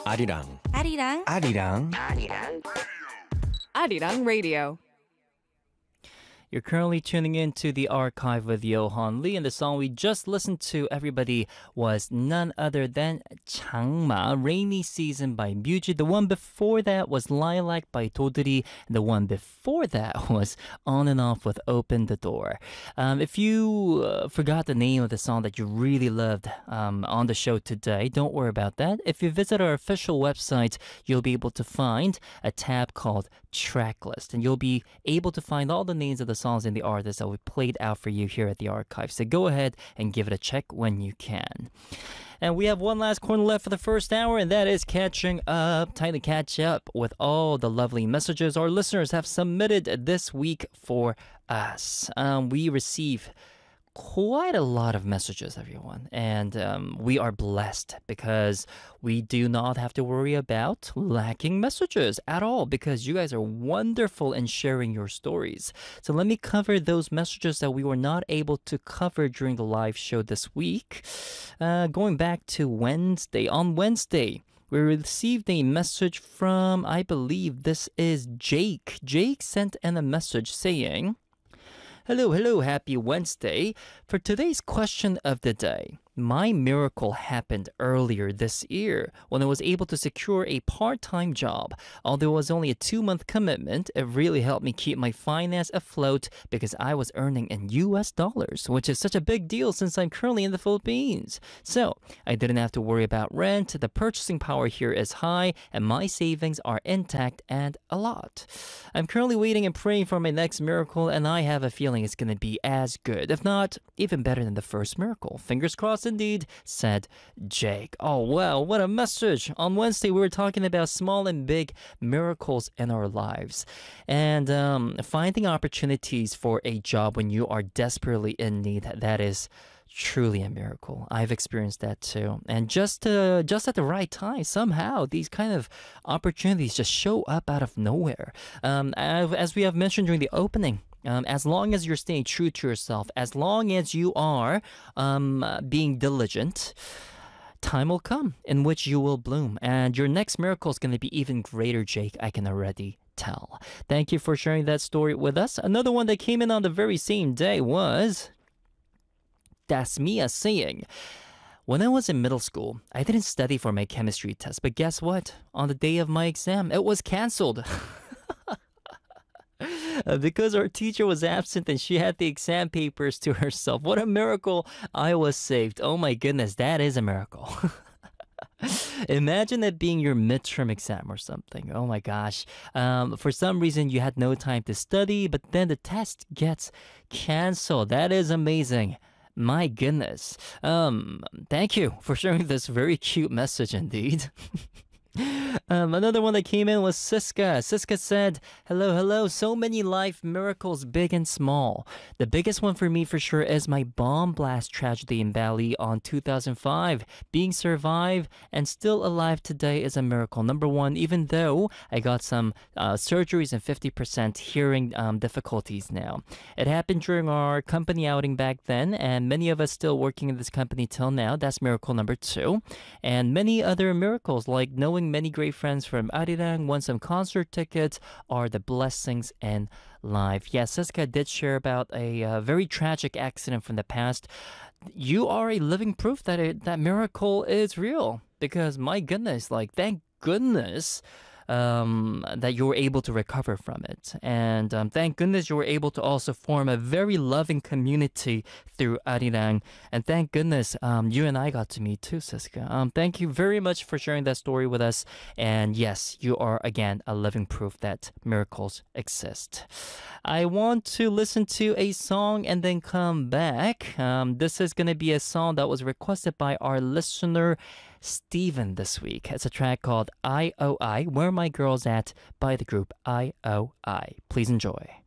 아리랑 아리랑 아리랑 Arirang Radio. You're currently tuning in to the archive with Johan Lee, and the song we just listened to, everybody, was none other than Changma, Rainy Season by Muji. The one before that was Lilac by Dodori, and the one before that was On and Off with Open the Door. If you forgot the name of the song that you really loved on the show today, don't worry about that. If you visit our official website, you'll be able to find a tab called Tracklist, and you'll be able to find all the names of the songs and the artists that we played out for you here at the archive. So go ahead and give it a check when you can. And we have one last corner left for the first hour, and that is catching up. Time to catch up with all the lovely messages our listeners have submitted this week for us. We receive quite a lot of messages, everyone, and we are blessed because we do not have to worry about lacking messages at all because you guys are wonderful in sharing your stories. So let me cover those messages that we were not able to cover during the live show this week. Going back to Wednesday. On Wednesday, we received a message from, I believe this is Jake. Jake sent in a message saying, Hello, happy Wednesday. For today's question of the day, my miracle happened earlier this year when I was able to secure a part-time job. Although it was only a 2-month commitment, it really helped me keep my finance afloat because I was earning in US dollars, which is such a big deal since I'm currently in the Philippines. So I didn't have to worry about rent, the purchasing power here is high, and my savings are intact and a lot. I'm currently waiting and praying for my next miracle, and I have a feeling it's going to be as good, if not even better than the first miracle. Fingers crossed indeed, said Jake. Oh, wow, what a message. On Wednesday, we were talking about small and big miracles in our lives and finding opportunities for a job when you are desperately in need. That is truly a miracle. I've experienced that too. And just at the right time, somehow, these kind of opportunities just show up out of nowhere. As we have mentioned during the opening, as long as you're staying true to yourself, as long as you are being diligent, time will come in which you will bloom. And your next miracle is going to be even greater, Jake. I can already tell. Thank you for sharing that story with us. Another one that came in on the very same day was Dasmia saying, when I was in middle school, I didn't study for my chemistry test, but guess what? On the day of my exam, it was canceled. Because our teacher was absent and she had the exam papers to herself. What a miracle. I was saved. Oh my goodness, that is a miracle. Imagine it being your midterm exam or something. Oh my gosh. For some reason, you had no time to study, but then the test gets canceled. That is amazing. My goodness. Thank you for sharing this very cute message indeed. Another one that came in was Siska. Siska said, hello, so many life miracles, big and small. The biggest one for me for sure is my bomb blast tragedy in Bali on 2005. Being survived and still alive today is a miracle. Number one, even though I got some surgeries and 50% hearing difficulties now. It happened during our company outing back then, and many of us still working in this company till now. That's miracle number 2. And many other miracles like knowing many great friends from Arirang, won some concert tickets, are the blessings in life. Yes, Siska did share about a very tragic accident from the past. You are a living proof that that miracle is real because my goodness, like thank goodness that you were able to recover from it. And thank goodness you were able to also form a very loving community through Arirang. And thank goodness you and I got to meet too, Siska. Thank you very much for sharing that story with us. And yes, you are again a living proof that miracles exist. I want to listen to a song and then come back. This is going to be a song that was requested by our listener Steven this week. It's a track called IOI, Where My Girl's At by the group IOI. Please enjoy.